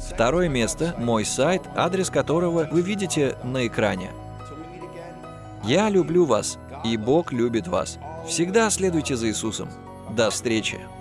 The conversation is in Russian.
Второе место — мой сайт, адрес которого вы видите на экране. Я люблю вас, и Бог любит вас. Всегда следуйте за Иисусом. До встречи!